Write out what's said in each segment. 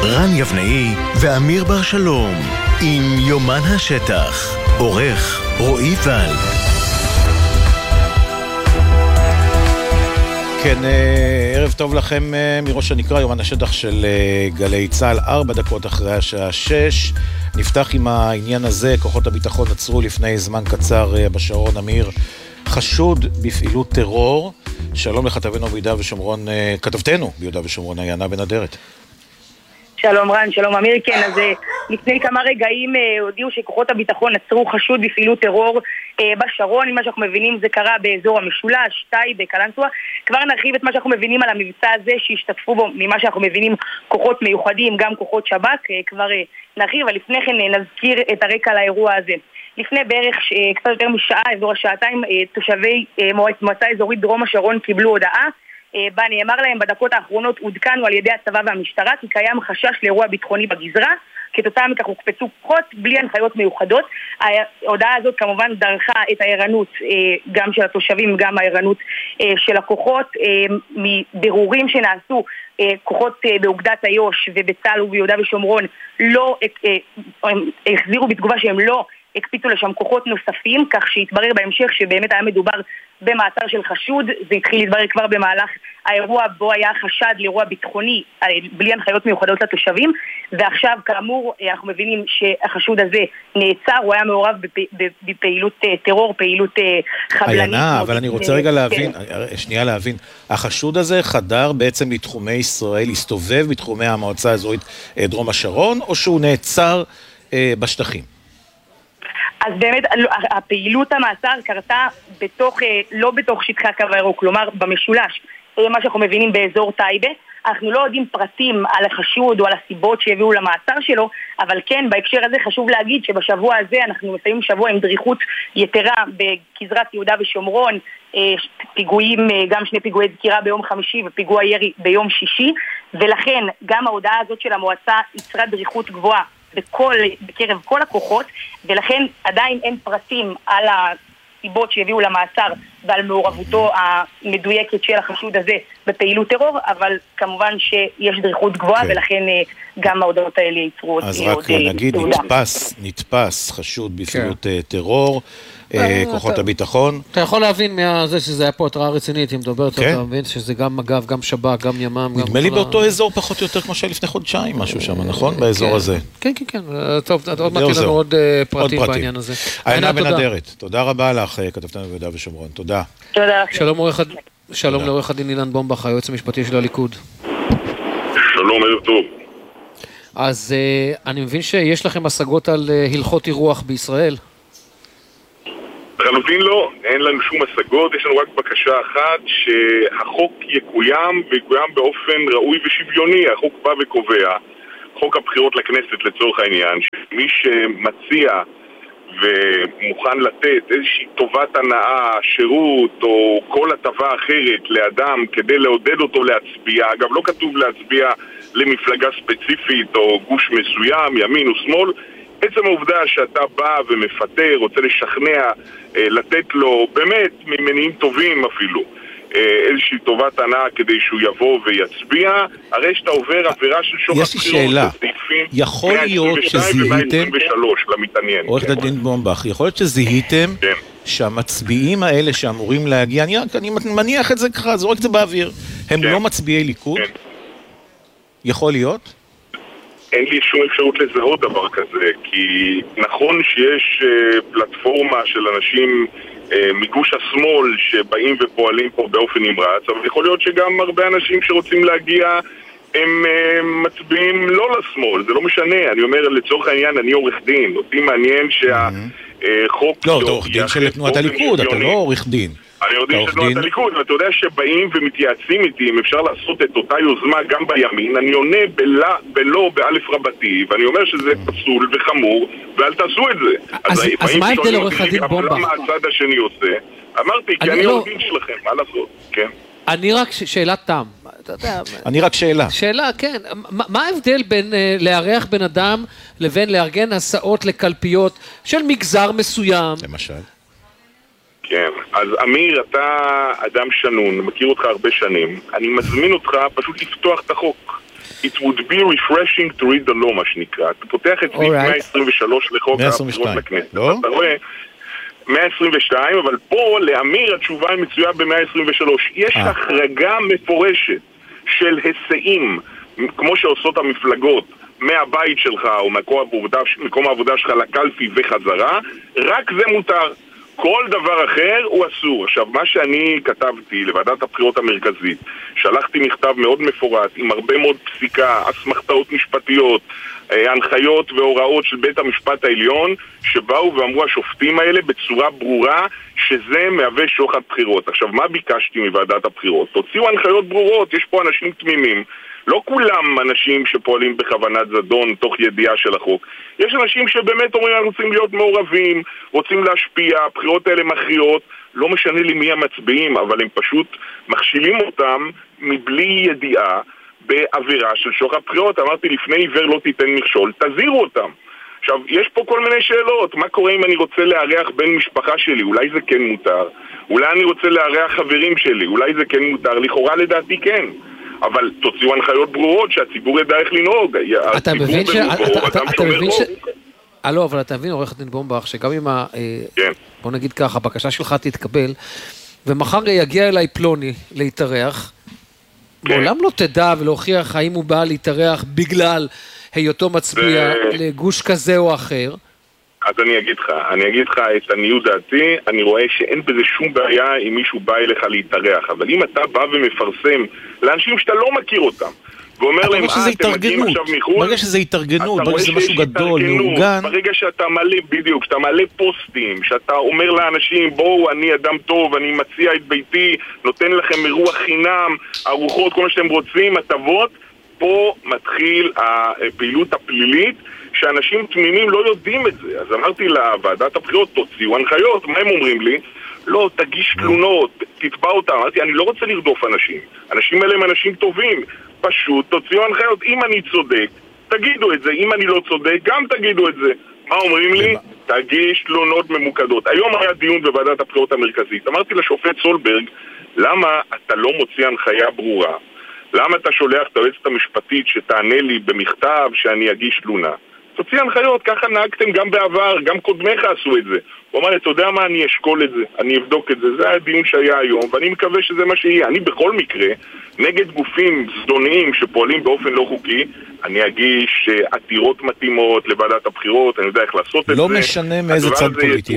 רן יבנאי ואמיר בר שלום עם יומן השטח. עורך רועי ול. כן, ערב טוב לכם מראש הנקרא, יומן השטח של גלי צהל, 4 דקות אחרי השעה 6. נפתח עם העניין הזה. כוחות הביטחון עצרו לפני זמן קצר בשרון, אמיר, חשוד בפעילות טרור. שלום לכתבנו ביהודה ושומרון, כתבתנו ביהודה ושומרון, עיינה בן אדרת. שלום רן, שלום אמיר. כן, אז לפני כמה רגעים הודיעו שכוחות הביטחון עצרו חשוד בפעילות טרור בשרון. מה שאנחנו מבינים זה קרה באזור המשולש, טייבה, קלנסווה. כבר נרחיב את מה שאנחנו מבינים על המבצע הזה שהשתתפו בו, ממה שאנחנו מבינים, כוחות מיוחדים, גם כוחות שב"כ. כבר נרחיב, אבל לפני כן נזכיר את הרקע לאירוע הזה. לפני בערך קצת יותר משעה, אזור השעתיים, תושבי מועצה אזורית דרום השרון קיבלו הודעה בה נאמר להם בדקות האחרונות עודכנו על ידי הצבא והמשטרה כי קיים חשש לאירוע ביטחוני בגזרה. כתוצאה מכך הוקפצו כוחות בלי הנחיות מיוחדות. ההודעה הזאת כמובן דרכה את הערנות גם של התושבים, גם הערנות של הכוחות. מבירורים שנעשו, כוחות באוגדת איו"ש ובצה"ל וביהודה ושומרון לא החזירו בתגובה שהם לא הקפיצו לשם כוחות נוספים, כך שהתברר בהמשך שבאמת היה מדובר במעצר של חשוד. זה התחיל להתברר כבר במהלך האירוע בו היה חשד לאירוע ביטחוני בלי הנחיות מיוחדות לתושבים, ועכשיו כאמור אנחנו מבינים שהחשוד הזה נעצר. הוא היה מעורב בפעילות טרור, פעילות חבלנית. עיינה, אבל אני רוצה רגע להבין, שנייה להבין, החשוד הזה חדר בעצם לתחומי ישראל, הסתובב בתחומי המועצה האזורית דרום השרון, או שהוא נעצר בשטחים? אז באמת הפעילות המעצר קרתה לא בתוך שטחי הקו הירוק, כלומר במשולש, מה שאנחנו מבינים באזור טייבה. אנחנו לא יודעים פרטים על החשוד או על הסיבות שהביאו למעצר שלו, אבל כן, בהקשר הזה חשוב להגיד שבשבוע הזה אנחנו מסיימים שבוע עם דריכות יתרה בגזרת יהודה ושומרון, פיגועים, גם 2 פיגועי דקירה ביום חמישי ופיגוע ירי ביום שישי, ולכן גם ההודעה הזאת של המועצה יצרה דריכות גבוהה בקרב כל הכוחות, ולכן עדיין אין פרטים על הסיבות שהביאו למעצר ועל מעורבותו המדויקת של החשוד הזה בפעילות טרור, אבל כמובן שיש דריכות גבוהה, ולכן גם ההודעות האלה ייצרו אז רק נגיד, נתפס חשוד בפעילות טרור, כוחות הביטחון. אתה יכול להבין מזה שזה היה פה התראה רצינית, אם מדברת, אתה מבין שזה גם מג"ב, גם שב"כ, גם ימ"מ. נדמה לי באותו אזור פחות או יותר כמו שהיה לפני חודשיים, משהו שם, נכון? באזור הזה. כן, כן, כן. טוב, עוד מעט לנו עוד פרטים בעניין הזה. עיינה בן אדרת, תודה רבה לך, כתבתנו ביהודה ושומרון. תודה. שלום לעורך הדין אילן בומבך, היועץ המשפטי של הליכוד. שלום, ערב טוב. אז אני מבין שיש לכם השגות על הלכות אירוח בישראל? לחלוטין לא, אין לנו שום השגות, יש לנו רק בקשה אחת, שהחוק יקוים ויקוים באופן ראוי ושוויוני. החוק בא וקובע, חוק הבחירות לכנסת לצורך העניין, שמי שמציע ומוכן לתת איזושהי טובת הנאה, שירות או כל הטבה אחרת לאדם כדי לעודד אותו להצביע, אגב לא כתוב להצביע למפלגה ספציפית או גוש מסוים, ימין או שמאל, עצם העובדה שאתה בא ומפטר, רוצה לשכנע, לתת לו באמת ממניעים טובים אפילו איזושהי טובת הנאה כדי שהוא יבוא ויצביע, הרי שאתה עובר עבירה של שוחד בחירות. יש לי שאלה, יכול להיות שזיהיתם, עורך הדין בומבך, יכול להיות שזיהיתם שהמצביעים האלה שאמורים להגיע, אני מניח את זה ככה, זורק את זה באוויר, הם לא מצביעי ליכוד? יכול להיות? אין לי שום אפשרות לזהות דבר כזה, כי נכון שיש פלטפורמה של אנשים מגוש השמאל שבאים ופועלים פה באופן נמרץ, אבל יכול להיות שגם הרבה אנשים שרוצים להגיע הם מצביעים לא לשמאל, זה לא משנה. אני אומר לצורך העניין, אני עורך דין, אותי מעניין שהחוק... לא, אתה עורך דין של תנועת הליכוד, אתה לא עורך דין. אני יודע שתנועת הליכוד, ואתה יודע שבאים ומתייעצים איתי אם אפשר לעשות את אותה יוזמה גם בימין, אני עונה בלא באלף רבתי, ואני אומר שזה פסול וחמור, ואל תעשו את זה. אז מה ההבדל עורך הדין בומבך? למה הצד השני עושה? אמרתי, כי אני עורך דין שלכם, מה לעשות? כן. אני רק שאלת תם. אני רק שאלה. שאלה, כן. מה ההבדל בין לארח בן אדם לבין לארגן הסעות לקלפיות של מגזר מסוים? למשל. כן, אז אמיר, אתה אדם שנון, מכיר אותך הרבה שנים. אני מזמין אותך פשוט לפתוח את החוק. it would be refreshing to read the law, מה שנקרא. אתה פותח את סעיף 123 לחוק הבחירות לכנסת. לא? אתה רואה 122, אבל פה לאמיר התשובה היא מצויה ב-123. יש החרגה מפורשת של היסעים, כמו שעושות המפלגות, מהבית שלך או מקום העבודה שלך לקלפי וחזרה, רק זה מותר. כל דבר אחר הוא אסור. עכשיו, מה שאני כתבתי לוועדת הבחירות המרכזית, שלחתי מכתב מאוד מפורט עם הרבה מאוד פסיקה, אסמכתאות משפטיות, הנחיות והוראות של בית המשפט העליון, שבאו ואמרו השופטים האלה בצורה ברורה שזה מהווה שוחד בחירות. עכשיו, מה ביקשתי מוועדת הבחירות? תוציאו הנחיות ברורות, יש פה אנשים תמימים, לא כולם אנשים שפועלים בכוונת זדון תוך ידיעה של החוק. יש אנשים שבאמת אומרים אנחנו רוצים להיות מעורבים, רוצים להשפיע, הבחירות האלה מכריעות, לא משנה לי מי המצביעים, אבל הם פשוט מכשילים אותם מבלי ידיעה בעבירה של שוחד בחירות. אמרתי לפני עיוור לא תיתן מכשול, תזהירו אותם. עכשיו, יש פה כל מיני שאלות, מה קורה אם אני רוצה לארח בן משפחה שלי, אולי זה כן מותר, אולי אני רוצה לארח חברים שלי, אולי זה כן מותר, לכאורה לדעתי כן. אבל תוציאו הנחיות ברורות שהציבור ידע איך לנהוג. אתה מבין אבל אתה מבין, עורך דין בומבך, שגם אם בוא נגיד ככה, הבקשה שלך תתקבל, ומחר יגיע אליי פלוני להתארח, מעולם לא תדע ולהוכיח האם הוא בא להתארח בגלל היותו מצביע לגוש כזה או אחר. אז אני אגיד לך את עניות דעתי, אני רואה שאין בזה שום בעיה אם מישהו בא אליך להתארח, אבל אם אתה בא ומפרסם לאנשים שאתה לא מכיר אותם, ואומר להם, אתם מגיעים עכשיו מחו"ל, ברגע שזה התארגנות, ברגע שזה משהו גדול, מאורגן, ברגע שאתה מלא, בדיוק, שאתה מלא פוסטים, שאתה אומר לאנשים, בואו, אני אדם טוב, אני מציע את ביתי, נותן לכם אירוח חינם, ארוחות, כל מה שאתם רוצים, הטבות, פה מתחיל הפעילות הפלילית, שאנשים תמימים לא יודעים את זה. אז אמרתי לוועדת הבחירות, תוציאו הנחיות, מה הם אומרים לי? לא, תגיש תלונות, תתבע אותם. אמרתי, אני לא רוצה לרדוף אנשים. אנשים אלה הם אנשים טובים. פשוט תוציאו הנחיות. אם אני צודק, תגידו את זה. אם אני לא צודק, גם תגידו את זה. מה אומרים לי? תגיש תלונות ממוקדות. היום היה דיון בוועדת הבחירות המרכזית. אמרתי לשופט סולברג, למה אתה לא מוציא הנחיה ברורה? למה אתה שולח את היועצת המשפטית שתענה לי במכתב שאני אגיש תלונה? תוציא הנחיות, ככה נהגתם גם בעבר, גם קודמך עשו את זה. הוא אמר, אתה יודע מה, אני אשקול את זה, אני אבדוק את זה, זה היה דיון שהיה היום, ואני מקווה שזה מה שיהיה. אני בכל מקרה, נגד גופים זדוניים שפועלים באופן לא חוקי, אני אגיש עתירות מתאימות לוועדת הבחירות, אני יודע איך לעשות את זה. לא משנה מאיזה צד פוליטי.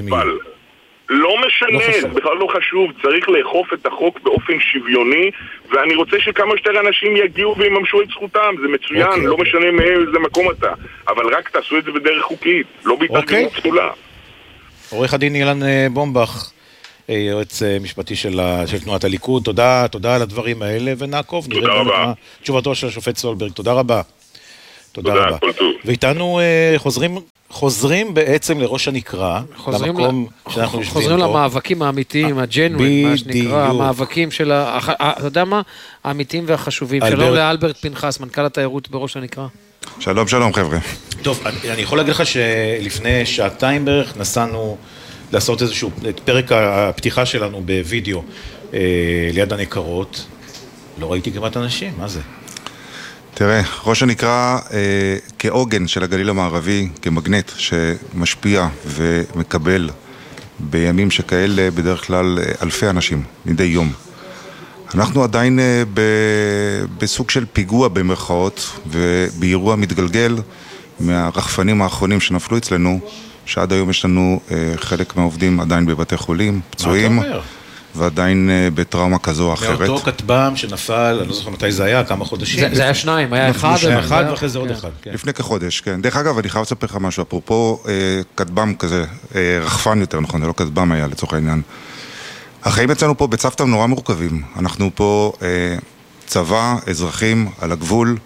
לא משנה, זה בכלל לא חשוב, צריך לאכוף את החוק באופן שוויוני, ואני רוצה שכמה שיותר אנשים יגיעו ויממשו את זכותם, זה מצוין, לא משנה מאיזה מקום אתה, אבל רק תעשו את זה בדרך חוקית, לא בהתארגנות פסולה. עורך הדין אילן בומבך, יועץ משפטי של תנועת הליכוד, תודה על הדברים האלה, ונעקוב, נראה מה תשובתו של השופט סולברג, תודה רבה. תודה רבה. ואיתנו חוזרים בעצם לראש הנקרא, למקום שאנחנו יושבים פה. חוזרים למאבקים האמיתיים, הג'נואין, מה שנקרא, המאבקים של, אתה יודע מה? האמיתיים והחשובים. שלום לאלברט פנחס, מנכ"ל התיירות בראש הנקרא. שלום, שלום חבר'ה. טוב, אני יכול להגיד לך שלפני שעתיים בערך נסענו לעשות איזשהו, את פרק הפתיחה שלנו בווידאו ליד הנקרות, לא ראיתי כמעט אנשים, מה זה? תראה, ראש הנקרא כעוגן של הגליל המערבי, כמגנט שמשפיע ומקבל בימים שכאלה בדרך כלל אלפי אנשים מדי יום. אנחנו עדיין בסוג של פיגוע במרכאות ובאירוע מתגלגל מהרחפנים האחרונים שנפלו אצלנו, שעד היום יש לנו חלק מהעובדים עדיין בבתי חולים, פצועים. ועדיין בטראומה כזו או אחרת. מאותו כתב"ם שנפל, אני לא זוכר מתי זה היה, כמה חודשים. זה היה שניים, היה אחד ואחרי זה עוד אחד. לפני כחודש, כן. דרך אגב, אני חייב לספר לך משהו, אפרופו כתב"ם כזה, רחפן יותר נכון, זה לא כתב"ם היה לצורך העניין. החיים אצלנו פה בצוותא נורא מורכבים. אנחנו פה צבא, אזרחים, על הגבול.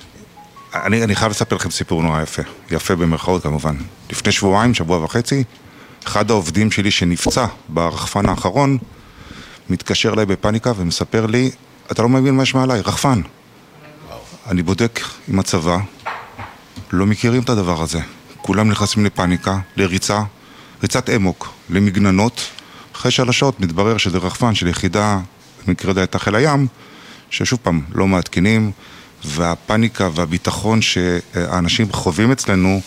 אני חייב לספר לכם סיפור נורא יפה. יפה במרכאות כמובן. לפני שבועיים, שבוע וחצי, אחד העובדים שלי שנפצע ברחפן האחרון, מתקשר אליי בפניקה ומספר לי, אתה לא מבין מה יש מעליי, רחפן. אני בודק עם הצבא, לא מכירים את הדבר הזה. כולם נכנסים לפניקה, ריצת אמוק, למגננות. אחרי 3 שעות מתברר שזה רחפן של יחידה, במקרה דה את חיל הים, ששוב פעם לא מעדכנים, והפניקה והביטחון שהאנשים חווים אצלנו,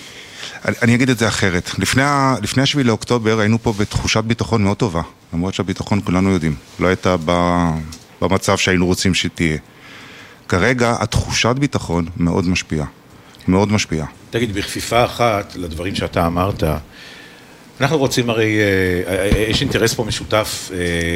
אני אגיד את זה אחרת. לפני 7 לאוקטובר היינו פה בתחושת ביטחון מאוד טובה, למרות שהביטחון כולנו יודעים, לא הייתה במצב שהיינו רוצים שתהיה. כרגע התחושת ביטחון מאוד משפיעה, מאוד משפיעה. תגיד, בכפיפה אחת לדברים שאתה אמרת, אנחנו רוצים הרי, יש אינטרס פה משותף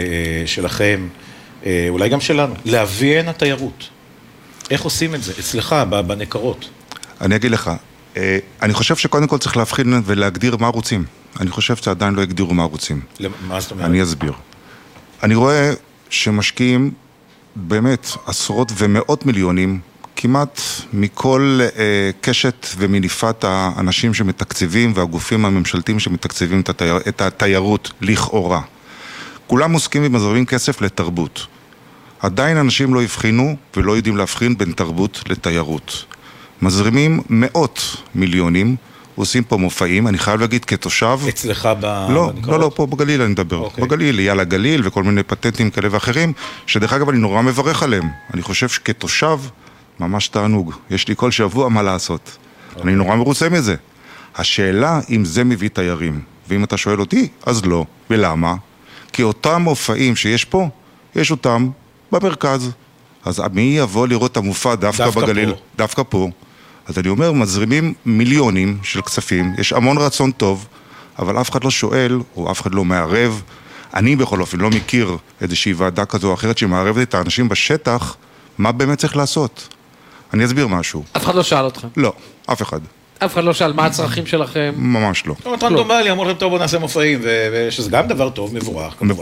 שלכם, אולי גם שלנו, להביא הנה תיירות. איך עושים את זה? אצלך, בנקרות. אני אגיד לך, אני חושב שקודם כל צריך להבחין ולהגדיר מה רוצים. אני חושב שעדיין לא הגדירו מה רוצים. מה זאת אומרת? אני אסביר. אני רואה שמשקיעים באמת עשרות ומאות מיליונים, כמעט מכל קשת ומניפת האנשים שמתקציבים והגופים הממשלתיים שמתקציבים את התיירות לכאורה. כולם עוסקים ומזרימים כסף לתרבות. עדיין אנשים לא הבחינו ולא יודעים להבחין בין תרבות לתיירות. מזרימים מאות מיליונים, עושים פה מופעים, אני חייב להגיד כתושב... אצלך בנקרות? לא, פה בגליל אני מדבר. Okay. בגליל, יאללה גליל וכל מיני פטנטים כאלה ואחרים, שדרך אגב אני נורא מברך עליהם. אני חושב שכתושב, ממש תענוג. יש לי כל שבוע מה לעשות. Okay. אני נורא מרוצה מזה. השאלה אם זה מביא תיירים, ואם אתה שואל אותי, אז לא. ולמה? כי אותם מופעים שיש פה, יש אותם במרכז. אז מי יבוא לראות את המופע דווקא בגליל? דווקא פה. אז אני אומר, מזרימים מיליונים של כספים, יש המון רצון טוב, אבל אף אחד לא שואל, או אף אחד לא מערב. אני בכל אופן לא מכיר איזושהי ועדה כזו או אחרת שמערבת את האנשים בשטח, מה באמת צריך לעשות. אני אסביר משהו. אף אחד לא שאל אתכם? לא, אף אחד. אף אחד לא שאל מה הצרכים שלכם? ממש לא. רנדומלי, אמרו לכם טוב בוא נעשה מופעים, ושזה גם דבר טוב, מבורך, כמובן.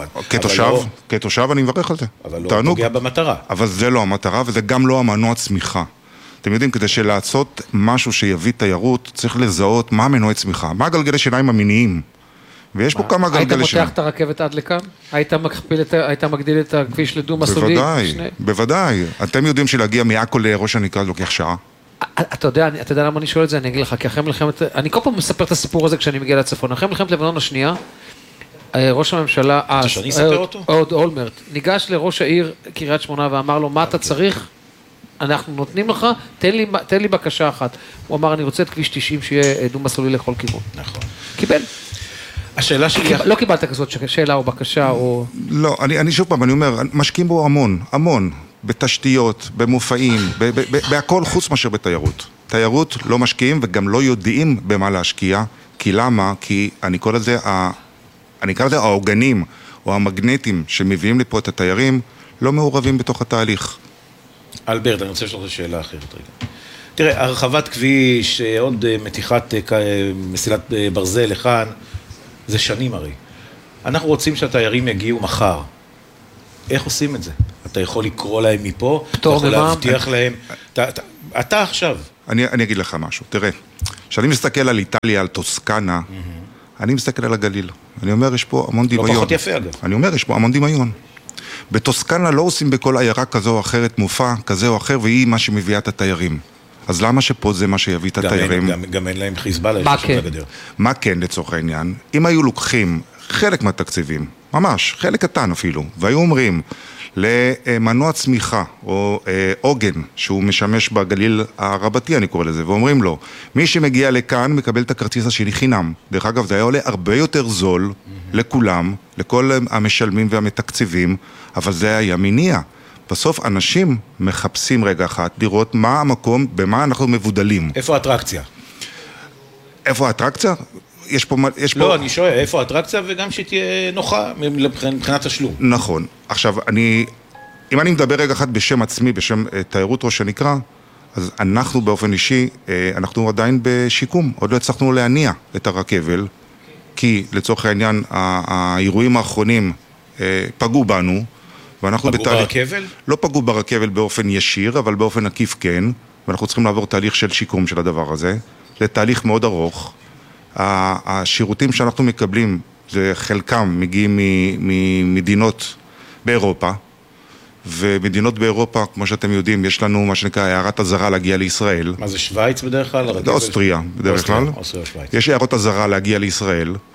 כתושב אני מברך על זה. אבל לא פוגע במטרה. אבל זה לא המטרה, וזה גם לא המנוע צמיחה. אתם יודעים, כדי שלעשות משהו שיביא תיירות, צריך לזהות מה מנועי צמיחה, מה גלגלי שיניים המיניים. ויש פה כמה גלגלי שיניים. היית מותח את הרכבת עד לכאן? היית מגדיל את הכביש לדו מסלולי? בוודאי. אתם יודעים שלהגיע מעכו לראש הנקרה לוקח שעה? אתה יודע למה אני שואל את זה? אני אגיד לך, כי אחרי מלחמת... אני כל פעם מספר את הסיפור הזה כשאני מגיע לצפון. אחרי מלחמת לבנון השנייה, ראש הממשלה, אהוד אולמרט, ניגש לראש העיר קריית שמונה ואמר לו, מה אתה צריך? אנחנו נותנים לך, תן לי בקשה אחת. הוא אמר, אני רוצה את כביש 90 שיהיה דו מסלולי לכל כיוון. נכון. קיבל. השאלה שלי... לא קיבלת כזאת שאלה או בקשה או... לא, אני שוב פעם, אני אומר, משקיעים בו המון. בתשתיות, במופעים, בהכל חוץ מאשר בתיירות. תיירות לא משקיעים וגם לא יודעים במה להשקיע. כי למה? כי אני קורא לזה העוגנים או המגנטים שמביאים לפה את התיירים לא מעורבים בתוך התהליך. אלברט, אני רוצה לשאול לך שאלה אחרת רגע. תראה, הרחבת כביש, עוד מתיחת מסילת ברזל לכאן, זה שנים הרי. אנחנו רוצים שהתיירים יגיעו מחר. איך עושים את זה? אתה יכול לקרוא להם מפה, אתה יכול להבטיח להם, אתה עכשיו. אני אגיד לך משהו, תראה, כשאני מסתכל על איטליה, על טוסקנה, אני מסתכל על הגליל. אני אומר, יש פה המון דמיון. לא פחות יפה אגב. אני אומר, יש פה המון דמיון. בטוסקנה לא עושים בכל עיירה כזו או אחרת מופע כזה או אחר, והיא מה שמביאה את התיירים. אז למה שפה זה מה שיביא את התיירים? גם אין להם חיזבאללה. מה כן לצורך העניין? אם היו לוקחים חלק מהתקציבים, ממש, חלק קטן אפילו, והיו אומרים למנוע צמיחה או עוגן שהוא משמש בגליל הרבתי אני קורא לזה, ואומרים לו, מי שמגיע לכאן מקבל את הכרטיס השני חינם. דרך אגב, זה היה עולה הרבה יותר זול לכולם, לכל המשלמים והמתקציבים, אבל זה היה מניע. בסוף אנשים מחפשים רגע אחת לראות מה המקום, במה אנחנו מבודלים. איפה האטרקציה? איפה האטרקציה? לא, אני שואל, איפה האטרקציה וגם שתהיה נוחה מבחינת השלום. נכון. עכשיו, אם אני מדבר רגע אחד בשם עצמי, בשם תיירות ראש הנקרה, אז אנחנו באופן אישי, אנחנו עדיין בשיקום. עוד לא הצלחנו להניע את הרכבל, כי לצורך העניין, האירועים האחרונים פגעו בנו, פגעו ברכבל? לא פגעו ברכבל באופן ישיר, אבל באופן עקיף כן, ואנחנו צריכים לעבור תהליך של שיקום של הדבר הזה. זה תהליך מאוד ארוך. השירותים שאנחנו מקבלים, זה חלקם מגיעים ממדינות באירופה, ומדינות באירופה, כמו שאתם יודעים, יש לנו מה שנקרא הערת הזרה להגיע לישראל. מה זה, שוויץ בדרך כלל? זה אוסטריה בדרך כלל. יש הערות הזרה להגיע לישראל,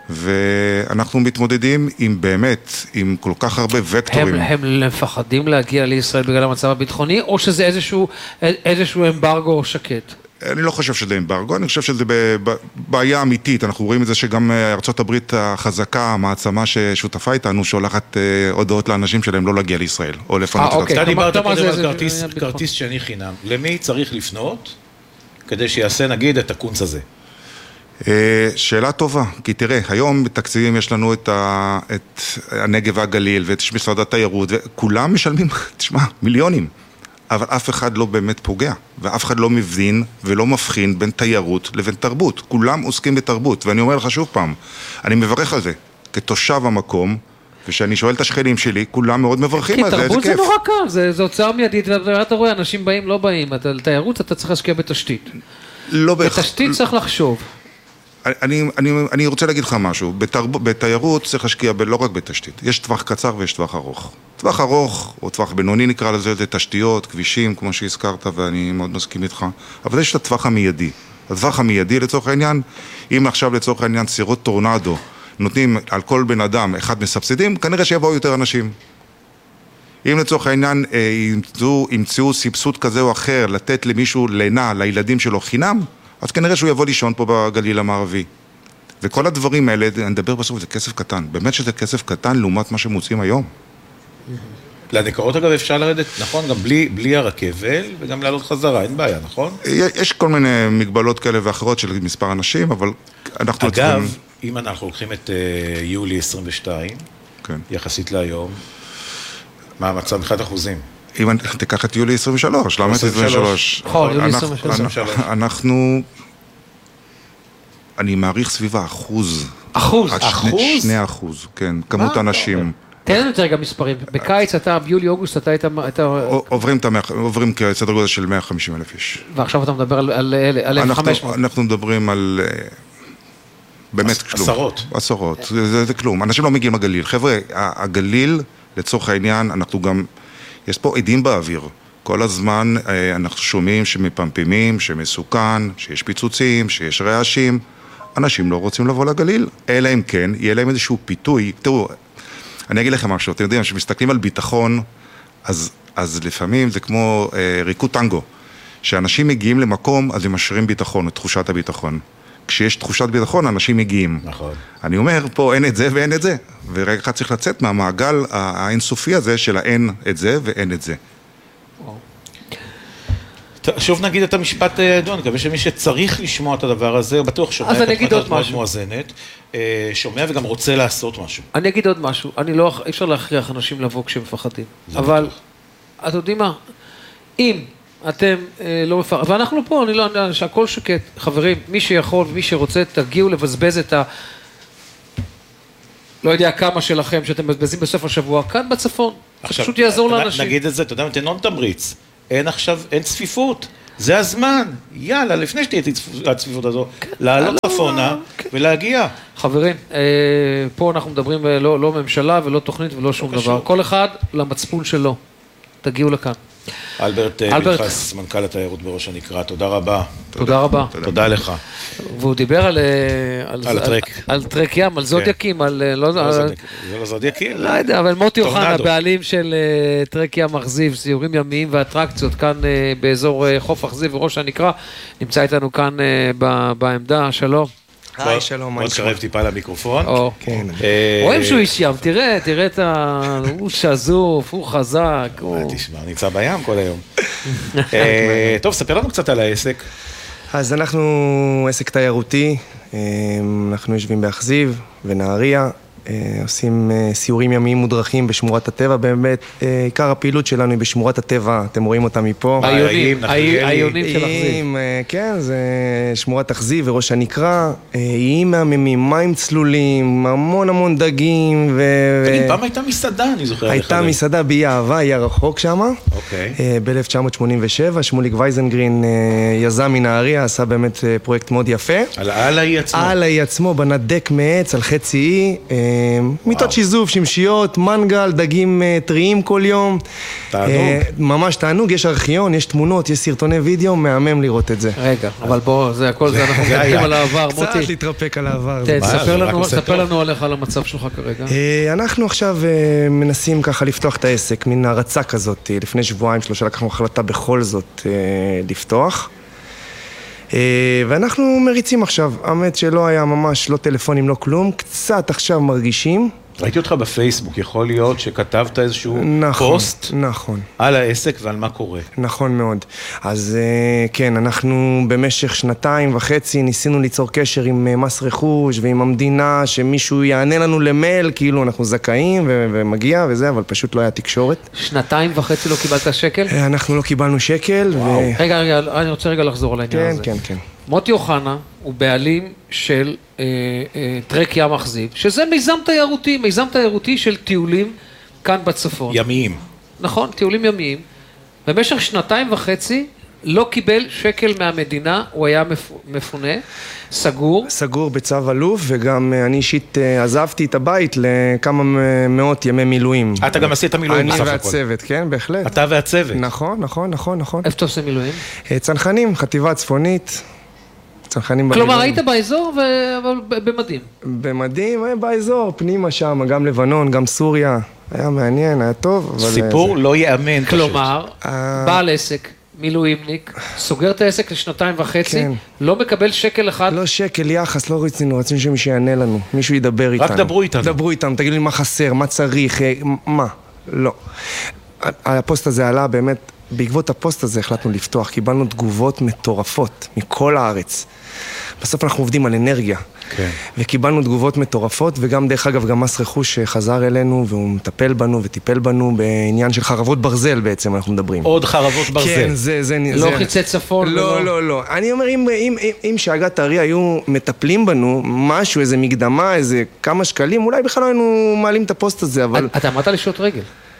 ואנחנו מתמודדים עם באמת, עם כל כך הרבה וקטורים. הם מפחדים להגיע לישראל בגלל המצב הביטחוני, או שזה איזשהו אמברגו שקט? אני לא חושב שזה אמברגו, אני חושב שזה בעיה אמיתית. אנחנו רואים את זה שגם ארצות הברית החזקה, המעצמה ששותפה איתנו, שולחת הודעות לאנשים שלהם לא להגיע לישראל, או לפנות את עצמם. אתה דיברת קודם על כרטיס שני חינם. למי צריך לפנות כדי שיעשה נגיד את הקונץ הזה? שאלה טובה, כי תראה, היום בתקציבים יש לנו את הנגב והגליל ואת משרד התיירות, וכולם משלמים, תשמע, מיליונים. אבל אף אחד לא באמת פוגע, ואף אחד לא מבין ולא מבחין בין תיירות לבין תרבות. כולם עוסקים בתרבות, ואני אומר לך שוב פעם, אני מברך על זה, כתושב המקום, ושאני שואל את השכנים שלי, כולם מאוד מברכים על זה, איזה כיף. כי תרבות זה נורא קל, זה הוצאה מיידית, ואתה רואה, אנשים באים, לא באים, על תיירות אתה צריך להשקיע בתשתית. לא בתשתית צריך לחשוב. אני רוצה להגיד לך משהו, בתיירות צריך להשקיע לא רק בתשתית, יש טווח קצר ויש טווח ארוך. טווח ארוך, או טווח בינוני נקרא לזה, זה תשתיות, כבישים, כמו שהזכרת, ואני מאוד מסכים איתך, אבל יש את הטווח המיידי. הטווח המיידי לצורך העניין, אם עכשיו לצורך העניין סירות טורנדו, נותנים על כל בן אדם אחד מסבסדים, כנראה שיבואו יותר אנשים. אם לצורך העניין ימצאו סבסוד כזה או אחר, לתת למישהו לינה, לילדים שלו חינם, אז כנראה שהוא יבוא לישון פה בגליל המערבי. וכל הדברים האלה, אני מדבר בסוף, זה כסף קטן. באמת שזה כסף קטן לעומת מה שמוצאים היום. לנקרות אגב אפשר לרדת, נכון? גם בלי הרכבל וגם לעלות חזרה, אין בעיה, נכון? יש כל מיני מגבלות כאלה ואחרות של מספר אנשים, אבל אנחנו... אגב, אם אנחנו לוקחים את יולי 22, יחסית להיום, מה המצב מבחינת אחוזים? אם תיקח את יולי 23, למה את 23? נכון, יולי 23. אנחנו, אני מעריך סביבה אחוז. אחוז? 2%, כן, כמות אנשים. תן לנו יותר גם מספרים. בקיץ אתה, ביולי-אוגוסט אתה היית... עוברים כסדר גודל של 150,000 איש. ועכשיו אתה מדבר על 1,500. אנחנו מדברים על... באמת כלום. עשרות. זה כלום. אנשים לא מגיעים לגליל. חבר'ה, הגליל, לצורך העניין, אנחנו גם... יש פה עדים באוויר. כל הזמן אנחנו שומעים שמפמפמים, שמסוכן, שיש פיצוצים, שיש רעשים. אנשים לא רוצים לבוא לגליל, אלא אם כן, יהיה להם איזשהו פיתוי. תראו, אני אגיד לכם משהו, אתם יודעים, כשמסתכלים על ביטחון, אז לפעמים זה כמו ריקוד טנגו. כשאנשים מגיעים למקום, אז הם משאירים ביטחון, את תחושת הביטחון. כשיש תחושת ביטחון, אנשים מגיעים. נכון. אני אומר, פה אין את זה ואין את זה. ורגע אחד צריך לצאת מהמעגל האינסופי הזה של האין את זה ואין את זה. שוב נגיד את המשפט, דון, מקווה שמי שצריך לשמוע את הדבר הזה, הוא בטוח שומע את התחת מאוד מואזנת, שומע וגם רוצה לעשות משהו. אני אגיד עוד משהו, אי אפשר להכריח אנשים לבוא כשמפחדים, אבל אתם יודעים מה, אם אתם לא מפחדים, ואנחנו פה, אני לא יודע, שהכל שקט, חברים, מי שיכול ומי שרוצה, תגיעו לבזבז את לא יודע כמה שלכם שאתם מבזבזים בסוף השבוע, כאן בצפון, פשוט יעזור לאנשים. נגיד את זה, אתה יודע, תנון תמריץ. אין עכשיו, אין צפיפות, זה הזמן, יאללה, לפני שתהיה הצפיפות הזו, לעלות צפונה ולהגיע. חברים, פה אנחנו מדברים לא ממשלה ולא תוכנית ולא שום דבר, כל אחד למצפון שלו, תגיעו לכאן. אלברט פנחס, מנכ"ל התיירות בראש הנקרה, תודה רבה. תודה רבה. תודה לך. והוא דיבר על טרק ים, על זודיאקים, זה לא זודיאקים? לא יודע, אבל מוטי אוחנה, הבעלים של טרק ים אכזיב, סיורים ימיים ואטרקציות, כאן באזור חוף אכזיב וראש הנקרה, נמצא איתנו כאן בעמדה, שלום. היי, שלום. עוד קרב טיפה למיקרופון. כן. רואים שהוא איש ים, תראה את הוא שזוף, הוא חזק. תשמע, נמצא בים כל היום. טוב, ספר לנו קצת על העסק. אז אנחנו עסק תיירותי, אנחנו יושבים באכזיב ונהריה, עושים סיורים ימיים מודרכים בשמורת הטבע, באמת עיקר הפעילות שלנו היא בשמורת הטבע, אתם רואים אותה מפה. היונים של אכזיב. כן, זה שמורת אכזיב וראש הנקרה, איים מהממים, מים צלולים, המון דגים. תגיד, פעם הייתה מסעדה, אני זוכר. הייתה מסעדה באי אהבה, היה רחוק שם. ב-1987, שמוליק וייזנגרין יזם מנהריה, עשה באמת פרויקט מאוד יפה. על האי עצמו? על האי עצמו, בנה דק מעץ, על חצי אי, מיטות שיזוף, שמשיות, מנגל, דגים טריים כל יום. תענוג. ממש תענוג, יש ארכיון, יש תמונות, יש סרטוני וידאו, מהמם לראות את זה. רגע, אבל בוא, זה הכל, זה אנחנו מדברים על העבר, מוטי. קצת להתרפק על העבר. ספר לנו עליך על המצב שלך כרגע. אנחנו עכשיו מנסים ככה לפתוח את העסק, מין הרצה כזאת, לפני שבועיים שלושה לקחנו החלטה בכל זאת לפתוח. ואנחנו מריצים עכשיו, האמת שלא היה ממש, לא טלפונים, לא כלום, קצת עכשיו מרגישים. ראיתי אותך בפייסבוק, יכול להיות שכתבת איזשהו פוסט על העסק ועל מה קורה. נכון מאוד. אז כן, אנחנו במשך 2.5 ניסינו ליצור קשר עם מס רכוש ועם המדינה, שמישהו יענה לנו למייל, כאילו אנחנו זכאים ומגיע וזה, אבל פשוט לא היה תקשורת. 2.5 לא קיבלת שקל? אנחנו לא קיבלנו שקל. רגע, אני רוצה רגע לחזור על העניין הזה. כן, כן. מוטי אוחנה הוא בעלים של טרק ים אכזיב, שזה מיזם תיירותי של טיולים כאן בצפון. ימיים. נכון, טיולים ימיים. במשך 2.5 לא קיבל שקל מהמדינה, הוא היה מפונה, סגור. סגור בצו אלוף, וגם אני אישית עזבתי את הבית לכמה מאות ימי מילואים. אתה גם עשית מילואים בסך הכל. אני והצוות, כן, בהחלט. אתה והצוות. נכון. איפה אתה עושה מילואים? צנחנים, חטיבה צפונית. כלומר, היית באזור, אבל במדים. במדים, באזור, פנימה שם, גם לבנון, גם סוריה. היה מעניין, היה טוב. סיפור לא יאמן. כלומר, בעל עסק, מילואימניק, סוגר את העסק ל2.5, לא מקבל שקל אחד. לא שקל, יחס, לא רצינו שמישהו יענה לנו, מישהו ידבר איתנו. רק דברו איתנו. דברו איתנו, תגידו לי מה חסר, מה צריך, מה. לא. הפוסט הזה עלה באמת, בעקבות הפוסט הזה החלטנו לפתוח, קיבלנו תגובות מטורפות מכל הארץ. בסוף אנחנו עובדים על אנרגיה. כן. וקיבלנו תגובות מטורפות, וגם דרך אגב גם מס רכוש חזר אלינו, והוא מטפל בנו וטיפל בנו בעניין של חרבות ברזל בעצם אנחנו מדברים. עוד חרבות ברזל. כן, זה... לא חיצי צפון. לא. אני אומר, אם שאגת הארי היו מטפלים בנו, משהו, איזה מקדמה, איזה כמה שקלים, אולי בכלל לא היינו מעלים את הפוסט הזה, אבל... אתה אמרת לשעות רגל.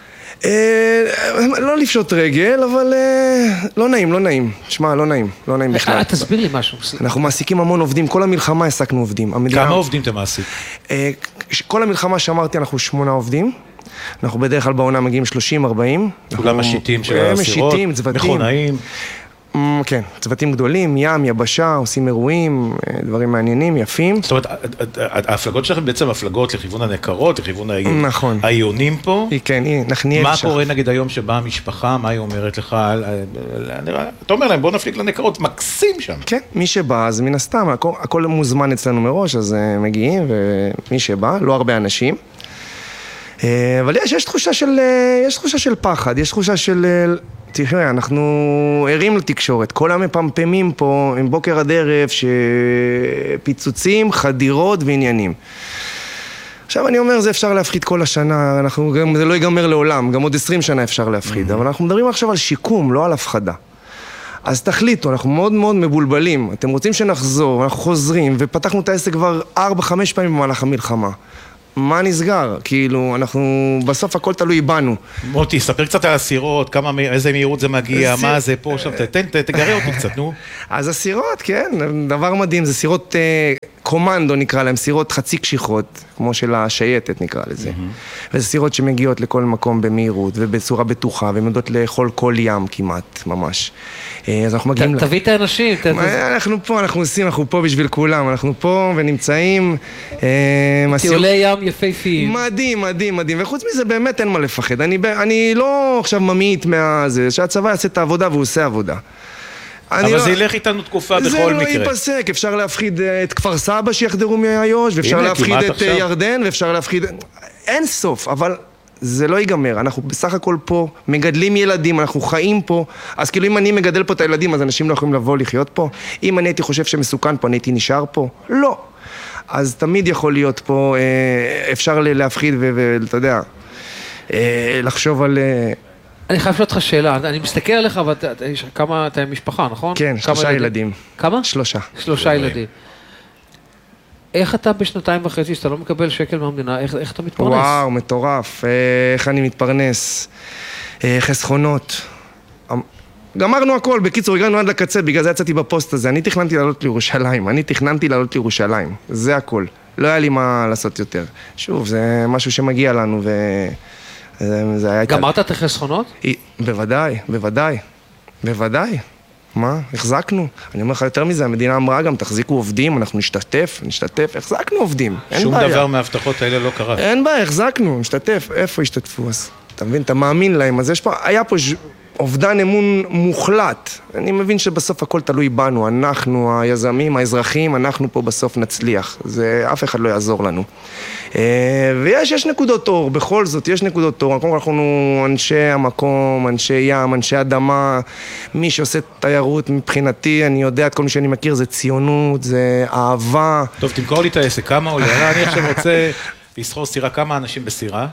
לא לפשוט רגל, אבל לא נעים. שמע, לא נעים בכלל. תסביר לי משהו. אנחנו מעסיקים המון עובדים, כל המלחמה העסקנו עובדים. כמה עובדים אתה מעסיק? כל המלחמה שאמרתי, אנחנו 8 עובדים. אנחנו בדרך כלל בעונה מגיעים 30-40. כולם משיטים של הסירות, מכונאים. כן, צוותים גדולים, ים, יבשה, עושים אירועים, דברים מעניינים, יפים. זאת אומרת, ההפלגות שלכם בעצם הפלגות לכיוון הנקרות, לכיוון העיונים פה. כן, נחניאל. מה קורה נגד היום שבאה המשפחה, מה היא אומרת לך? אתה אומר להם, בוא נפליג לנקרות, מקסים שם. כן, מי שבא, אז מן הסתם, הכל מוזמן אצלנו מראש, אז מגיעים, ומי שבא, לא הרבה אנשים. אבל יש תחושה של פחד, יש תחושה של... תראה, אנחנו ערים לתקשורת, כל המפמפמים פה עם בוקר עד ערב שפיצוצים, חדירות ועניינים. עכשיו אני אומר, זה אפשר להפחיד כל השנה, זה לא ייגמר לעולם, גם עוד 20 שנה אפשר להפחיד, אבל אנחנו מדברים עכשיו על שיקום, לא על הפחדה. אז תחליטו, אנחנו מאוד מאוד מבולבלים, אתם רוצים שנחזור, אנחנו חוזרים, ופתחנו את העסק כבר 4-5 פעמים במהלך המלחמה. מה נסגר? כאילו, אנחנו, בסוף הכל תלוי בנו. מוטי, ספר קצת על הסירות, איזה מהירות זה מגיע, מה זה פה, עכשיו, תגרה אותי קצת, נו. אז הסירות, כן, דבר מדהים, זה סירות קומנדו נקרא להם, סירות חצי קשיחות, כמו של השייטת נקרא לזה. וזה סירות שמגיעות לכל מקום במהירות, ובצורה בטוחה, והן יודעות לאכול כל ים כמעט, ממש. אז אנחנו מגיעים... תביא את האנשים. אנחנו פה, אנחנו פה בשביל כולם, אנחנו פה ונמצאים... טיולי ים יפהפיים. מדהים, וחוץ מזה באמת אין מה לפחד. אני לא עכשיו ממעיט מהזה, שהצבא יעשה את העבודה והוא עושה עבודה. אבל זה ילך איתנו תקופה בכל מקרה. זה לא ייפסק, אפשר להפחיד את כפר סבא שיחדרו מאיו"ש, ואפשר להפחיד את ירדן, ואפשר להפחיד... אין סוף, אבל זה לא ייגמר. אנחנו בסך הכל פה מגדלים ילדים, אנחנו חיים פה, אז כאילו אם אני מגדל פה את הילדים, אז אנשים לא יכולים לבוא לחיות פה. אם אני הייתי חושב שמסוכן פה, אני הייתי נשאר פה. לא. אז תמיד יכול להיות פה, אפשר להפחיד ואתה יודע, לחשוב על... אני חייב לשאול אותך שאלה, אני מסתכל עליך, כמה אתה עם משפחה, נכון? כן, 3 ילדים. כמה? 3. 3 ילדים. איך אתה ב2.5 שאתה לא מקבל שקל מהמדינה, איך אתה מתפרנס? וואו, מטורף, איך אני מתפרנס, חסכונות. גמרנו הכל, בקיצור, הגענו עד לקצה, בגלל זה יצאתי בפוסט הזה, אני תכננתי לעלות לירושלים, זה הכל. לא היה לי מה לעשות יותר. שוב, זה משהו שמגיע לנו, וזה היה... גמרת את החסכונות? בוודאי, בוודאי, בוודאי. מה? החזקנו. אני אומר לך יותר מזה, המדינה אמרה גם, תחזיקו עובדים, אנחנו נשתתף, החזקנו עובדים. שום דבר מההבטחות האלה לא קרה. אין בעיה, החזקנו, נשתתף. איפה השתתפו? אז אתה מבין, אתה מאמין להם, אז היה פה אובדן אמון מוחלט. אני מבין שבסוף הכל תלוי בנו, אנחנו היזמים, האזרחים, אנחנו פה בסוף נצליח. זה אף אחד לא יעזור לנו. ויש נקודות אור, בכל זאת יש נקודות אור. קודם כל אנחנו אנשי המקום, אנשי ים, אנשי אדמה, מי שעושה תיירות מבחינתי, אני יודע את כל מי שאני מכיר, זה ציונות, זה אהבה. טוב, תמכור לי את העסק, כמה עולה? אני עכשיו רוצה לסחור סירה, כמה אנשים בסירה?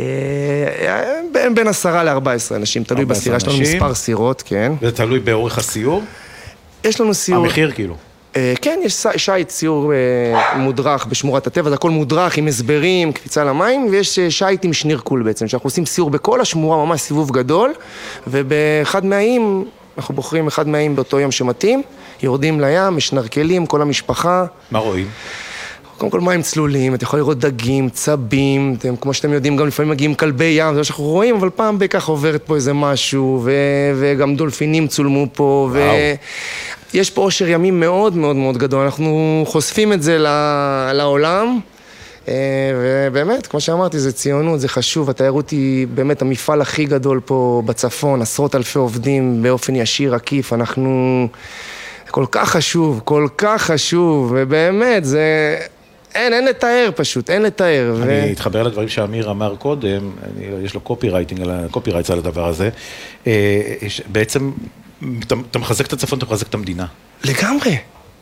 בין 10 ל-14 אנשים, תלוי בסירה, יש לנו מספר סירות, כן. זה תלוי באורך הסיור? יש לנו סיור... המחיר כאילו? כן, יש שייט סיור מודרך בשמורת הטבע, זה הכל מודרך עם הסברים, קפיצה למים, ויש שייט עם שנירקול בעצם, שאנחנו עושים סיור בכל השמורה, ממש סיבוב גדול, ובאחד מהאים, אנחנו בוחרים אחד מהאים באותו יום שמתאים, יורדים לים, משנרקלים, כל המשפחה. מה רואים? קודם כל מים צלולים, אתה יכול לראות דגים, צבים, כמו שאתם יודעים, גם לפעמים מגיעים כלבי ים, זה מה שאנחנו רואים, אבל פעם בכך עוברת פה איזה משהו, וגם דולפינים צולמו פה, יש פה אושר ימים מאוד מאוד מאוד גדול, אנחנו חושפים את זה לעולם, ובאמת, כמו שאמרתי, זה ציונות, זה חשוב, התיירות היא באמת המפעל הכי גדול פה בצפון, עשרות אלפי עובדים באופן ישיר, עקיף, אנחנו... כל כך חשוב, ובאמת, זה... אין לתאר פשוט, אין לתאר. אני אתחבר לדברים שאמיר אמר קודם, יש לו קופירייטס על הדבר הזה, בעצם, אתה מחזק את הצפון, אתה מחזק את המדינה. לגמרי.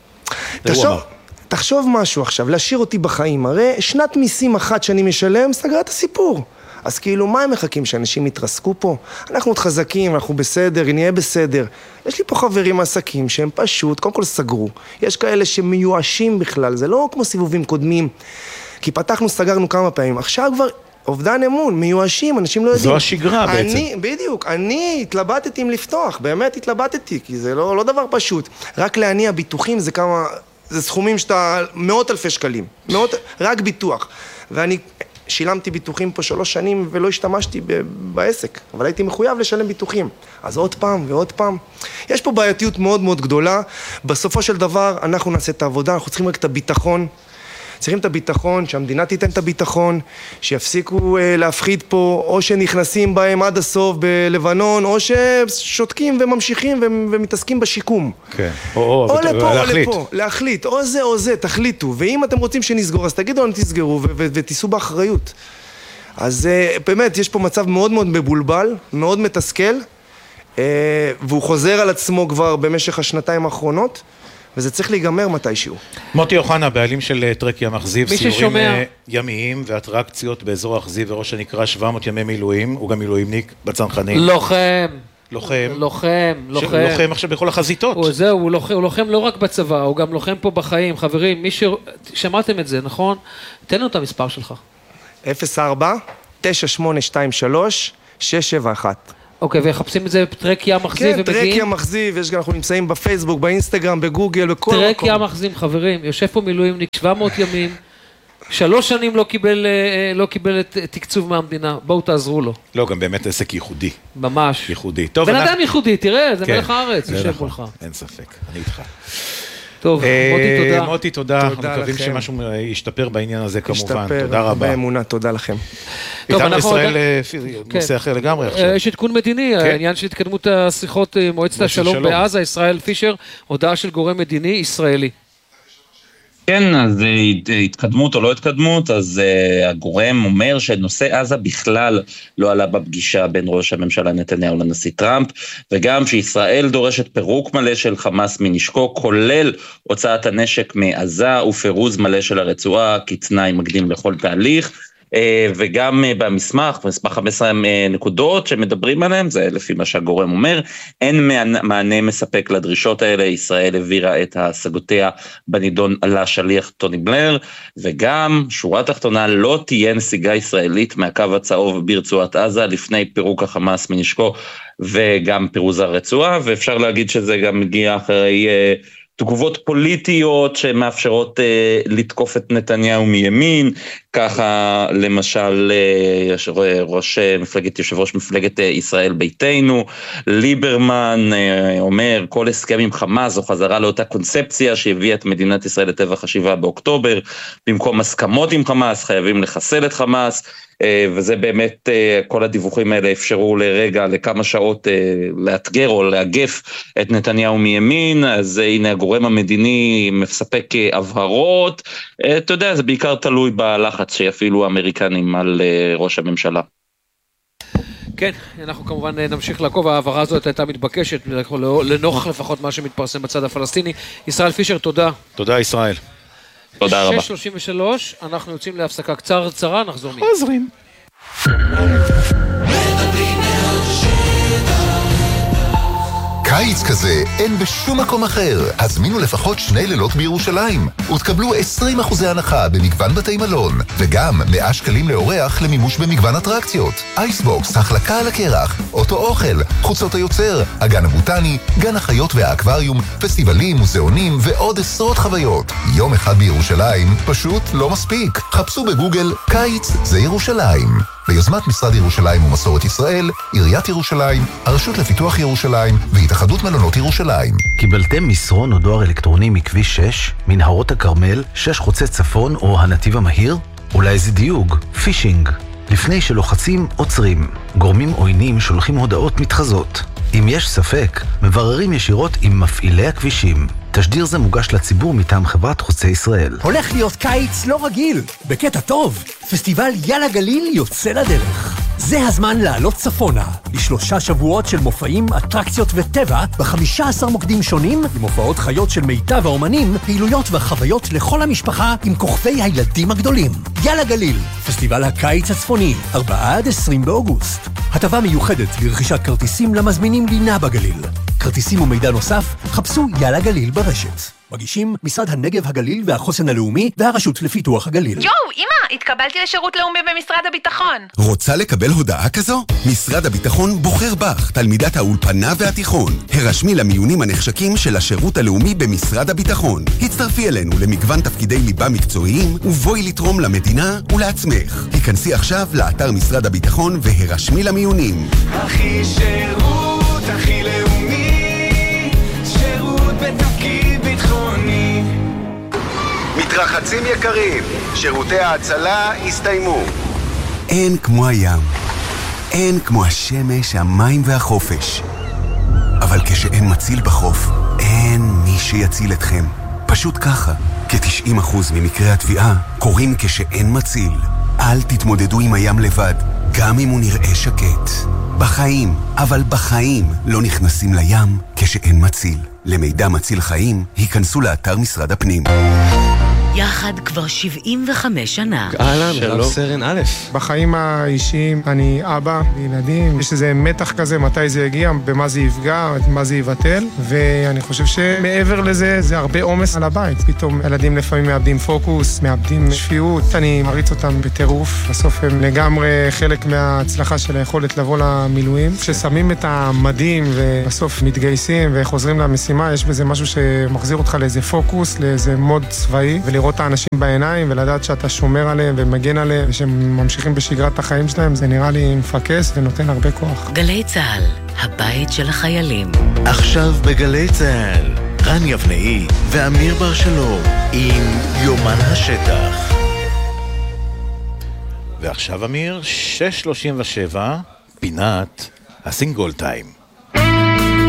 תחשוב משהו עכשיו, להשאיר אותי בחיים, הרי שנת מיסים אחת שאני משלם, סגרה את הסיפור. אז כאילו, מה הם מחכים? שאנשים יתרסקו פה? אנחנו עוד חזקים, אנחנו בסדר, נהיה בסדר. יש לי פה חברים עסקים שהם פשוט, קודם כל סגרו. יש כאלה שמיואשים בכלל, זה לא כמו סיבובים קודמים. כי פתחנו, סגרנו כמה פעמים. עכשיו כבר אובדן אמון, מיואשים, אנשים לא יודעים. זו השגרה בעצם. בדיוק, אני התלבטתי עם לפתוח, באמת התלבטתי, כי זה לא דבר פשוט. רק להניע ביטוחים זה כמה, זה סכומים שאתה, 100,000 שקלים. רק ביטוח. ואני... שילמתי ביטוחים פה 3 שנים ולא השתמשתי בעסק, אבל הייתי מחויב לשלם ביטוחים. אז עוד פעם ועוד פעם. יש פה בעייתיות מאוד מאוד גדולה. בסופו של דבר אנחנו נעשה את העבודה, אנחנו צריכים רק את הביטחון. צריכים את הביטחון, שהמדינה תיתן את הביטחון, שיפסיקו להפחיד פה, או שנכנסים בהם עד הסוף בלבנון, או ששותקים וממשיכים ומתעסקים בשיקום. כן. או לפה, או לפה. להחליט. או זה, תחליטו. ואם אתם רוצים שנסגור, אז תגידו, תסגרו ותיסעו באחריות. אז באמת, יש פה מצב מאוד מאוד מבולבל, מאוד מתסכל, והוא חוזר על עצמו כבר במשך השנתיים האחרונות, וזה צריך להיגמר מתישהו. מוטי אוחנה, בעלים של טרק ים אכזיב, סיורים ימיים ואטרקציות באזור האכזיב וראש הנקרא 700 ימי מילואים, הוא גם מילואימניק בצנחנים. לוחם עכשיו בכל החזיתות. הוא לוחם לא רק בצבא, הוא גם לוחם פה בחיים. חברים, מי שמעתם את זה, נכון? תן לנו את המספר שלך. 04-9823-671. אוקיי, וחפשים את זה טרק ים אכזיב ומגיעים? כן, טרק ים אכזיב, אנחנו נמצאים בפייסבוק, באינסטגרם, בגוגל, בכל מקום. טרק ים אכזיב, חברים, יושב פה מילואימניק 700 ימים, 3 שנים לא קיבל תקצוב מהמדינה, בואו תעזרו לו. לא, גם באמת עסק ייחודי. ממש. ייחודי. בן אדם ייחודי, תראה, זה מלך הארץ, יושב מולך. אין ספק, אני איתך. טוב, מוטי תודה. מוטי תודה, אנחנו מקווים שמשהו ישתפר בעניין הזה כמובן, תודה רבה. באמונה, תודה לכם. איתנו ישראל נושא אחר לגמרי עכשיו. יש עדכון מדיני, העניין של התקדמות השיחות מועצת השלום בעזה, ישראל פישר, הודעה של גורם מדיני ישראלי. כן, אז התקדמות או לא התקדמות, אז הגורם אומר שנושא עזה בכלל לא עלה בפגישה בין ראש הממשלה נתניהו לנשיא טראמפ, וגם שישראל דורשת פירוק מלא של חמאס מנשקו, כולל הוצאת הנשק מעזה ופירוז מלא של הרצועה, כתנאי מקדים לכל תהליך, וגם במסמך 15 נקודות שמדברים עליהם, זה לפי מה שהגורם אומר, אין מענה מספק לדרישות האלה, ישראל העבירה את השגותיה בנידון על השליח טוני בלר, וגם שורה תחתונה לא תהיה נסיגה ישראלית מהקו הצהוב ברצועת עזה, לפני פירוק החמאס מנשקו, וגם פירוז הרצועה, ואפשר להגיד שזה גם מגיע אחרי תגובות פוליטיות שמאפשרות לתקוף את נתניהו מימין, ככה למשל יושב ראש מפלגת ישראל ביתנו, ליברמן אומר כל הסכם עם חמאס זו חזרה לאותה קונספציה שהביאה את מדינת ישראל לטבח ה7 באוקטובר, במקום הסכמות עם חמאס חייבים לחסל את חמאס, וזה באמת, כל הדיווחים האלה אפשרו לרגע, לכמה שעות לאתגר או לאגף את נתניהו מימין, אז הנה הגורם המדיני מספק הבהרות, אתה יודע, זה בעיקר תלוי בלחץ שיפעילו האמריקנים על ראש הממשלה. כן, אנחנו כמובן נמשיך לעקוב, העברה הזאת הייתה מתבקשת, לנוכח לפחות מה שמתפרסם בצד הפלסטיני. ישראל פישר, תודה. תודה ישראל. תודה רבה. 6:33, אנחנו יוצאים להפסקה קצרה, נחזור מיד. חוזרים. קיץ כזה אין בשום מקום אחר. הזמינו לפחות 2 לילות בירושלים ותקבלו 20% הנחה במגוון בתי מלון, וגם 100 שקלים לאורח למימוש במגוון אטרקציות. אייסבוקס, החלקה על הקרח, אוטו אוכל, חוצות היוצר, הגן הבוטני, גן החיות והאקווריום, פסטיבלים, מוזיאונים ועוד עשרות חוויות. יום אחד בירושלים פשוט לא מספיק. חפשו בגוגל קיץ זה ירושלים. ביוזמת משרד ירושלים ומסורת ישראל, עיריית ירושלים, הרשות לפיתוח ירושלים והתאחדות מלונות ירושלים. קיבלתם מסרון או דואר אלקטרוני מכביש 6, מנהרות הכרמל, 6 חוצה צפון או הנתיב המהיר? אולי זה דיוג, פישינג. לפני שלוחצים, עוצרים. גורמים עוינים שולחים הודעות מתחזות. אם יש ספק, מבררים ישירות עם מפעילי הכבישים. תשדיר זה מוגש לציבור מטעם חברת חוצה ישראל. הולך להיות קיץ לא רגיל, בקטע טוב. פסטיבל יאללה גליל יוצא לדרך. זה הזמן לעלות צפונה, ל3 שבועות של מופעים, אטרקציות וטבע, ב15 מוקדים שונים, עם הופעות חיות של מיטב האומנים, פעילויות וחוויות לכל המשפחה עם כוכבי הילדים הגדולים. יאללה גליל, פסטיבל הקיץ הצפוני, 4-20 באוגוסט. הטבה מיוחדת לרכישת כרטיסים למזמינים לינה בגליל. כרטיסים ומידע נוסף, חפשו יאללה גליל ברשת. מגישים משרד הנגב הגליל והחוסן הלאומי והרשות לפיתוח הגליל. יואו, אמא, התקבלתי לשירות לאומי במשרד הביטחון. רוצה לקבל הודעה כזו? משרד הביטחון בוחר בך, תלמידת האולפנה והתיכון. הרשמי למיונים הנחשקים של השירות הלאומי במשרד הביטחון. הצטרפי אלינו למגוון תפקידי ליבה מקצועיים ובואי לתרום למדינה ולעצמך. היכנסי עכשיו לאתר משרד הביטחון והרשמי למיונים. הכי שירות, הכי לאומי, שירות בתפקיד ביטחוני. מתרחצים יקרים, שירותי ההצלה הסתיימו. אין כמו הים, אין כמו השמש, המים והחופש. אבל כשאין מציל בחוף, אין מי שיציל אתכם. פשוט ככה, כ-90% ממקרי התביעה קורים כשאין מציל. אל תתמודדו עם הים לבד, גם אם הוא נראה שקט. בחיים, אבל בחיים לא נכנסים לים כשאין מציל. למידע מציל חיים, היכנסו לאתר משרד הפנים. יחד כבר 75 שנה. אהלן, רב סרן א'. בחיים האישיים אני אבא לילדים, יש איזה מתח כזה, מתי זה יגיע, במה זה יפגע, מה זה יבטל, ואני חושב שמעבר לזה, זה הרבה עומס על הבית. פתאום ילדים לפעמים מאבדים פוקוס, מאבדים שפיות, אני מריץ אותם בטירוף, בסוף הם לגמרי חלק מההצלחה של היכולת לבוא למילואים. כששמים את המדים ובסוף מתגייסים וחוזרים למשימה, יש בזה משהו שמחזיר אותך לאיזה פוקוס, לאיזה מוד צבאי, לראות את האנשים בעיניים ולדעת שאתה שומר עליהם ומגן עליהם ושהם ממשיכים בשגרת החיים שלהם, זה נראה לי מפקס ונותן הרבה כוח. גלי צהל, הבית של החיילים. עכשיו בגלי צהל, רן יבנאי ואמיר בר שלום עם יומן השטח. ועכשיו אמיר, 6:37, פינת הסינגול טיים.